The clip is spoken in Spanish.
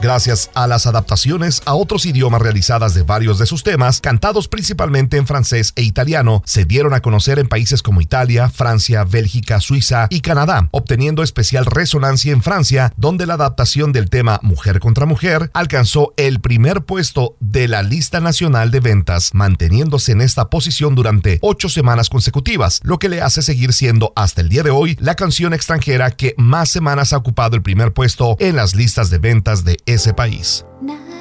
Gracias a las adaptaciones a otros idiomas realizadas de varios de sus temas, cantados principalmente en francés e italiano, se dieron a conocer en países como Italia, Francia, Bélgica, Suiza y Canadá, obteniendo especial resonancia en Francia, donde la adaptación del tema Mujer contra Mujer alcanzó el primer puesto de la lista nacional de ventas, manteniéndose en esta posición durante 8 semanas consecutivas, lo que le hace seguir siendo hasta el día de hoy la canción extranjera que más semanas ha ocupado el primer puesto en las listas de ventas de ese país.